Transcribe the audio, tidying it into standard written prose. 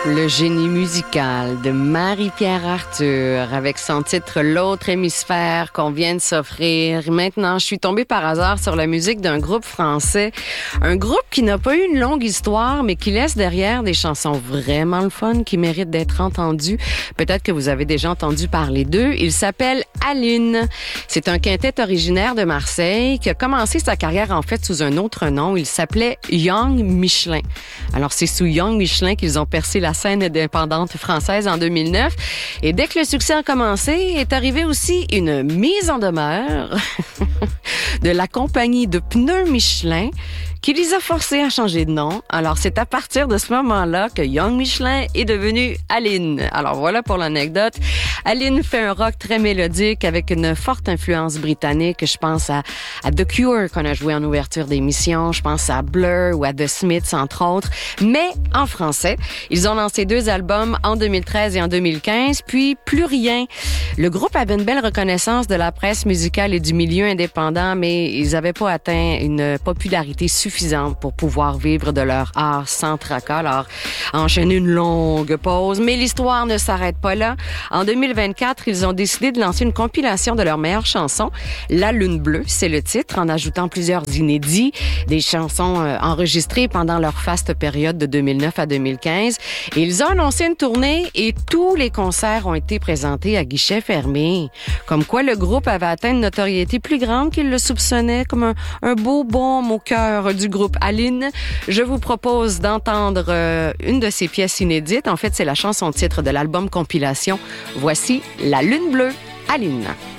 Le génie musical de Marie-Pierre Arthur avec son titre L'autre hémisphère qu'on vient de s'offrir. Maintenant, je suis tombée par hasard sur la musique d'un groupe français. Un groupe qui n'a pas eu une longue histoire, mais qui laisse derrière des chansons vraiment le fun qui méritent d'être entendues. Peut-être que vous avez déjà entendu parler d'eux. Il s'appelle Aline. C'est un quintet originaire de Marseille qui a commencé sa carrière en fait sous un autre nom. Il s'appelait Young Michelin. Alors, c'est sous Young Michelin qu'ils ont percé la scène indépendante française en 2009. Et dès que le succès a commencé, est arrivée aussi une mise en demeure de la compagnie de pneus Michelin qui les a forcés à changer de nom. Alors, c'est à partir de ce moment-là que Young Michelin est devenu Aline. Alors, voilà pour l'anecdote. Aline fait un rock très mélodique avec une forte influence britannique. Je pense à The Cure qu'on a joué en ouverture d'émission. Je pense à Blur ou à The Smiths, entre autres. Mais en français, ils ont lancé 2 albums en 2013 et en 2015, puis plus rien. Le groupe avait une belle reconnaissance de la presse musicale et du milieu indépendant, mais ils n'avaient pas atteint une popularité suffisante pour pouvoir vivre de leur art sans tracas. Alors, enchaîner une longue pause. Mais l'histoire ne s'arrête pas là. En 2024, ils ont décidé de lancer une compilation de leurs meilleures chansons. La Lune Bleue, c'est le titre, en ajoutant plusieurs inédits, des chansons enregistrées pendant leur faste période de 2009 à 2015. Et ils ont annoncé une tournée et tous les concerts ont été présentés à guichet fermé. Comme quoi le groupe avait atteint une notoriété plus grande qu'il le soupçonnait, comme un beau baume au cœur du groupe Aline. Je vous propose d'entendre une de ses pièces inédites. En fait, c'est la chanson titre de l'album compilation. Voici La Lune Bleue, Aline.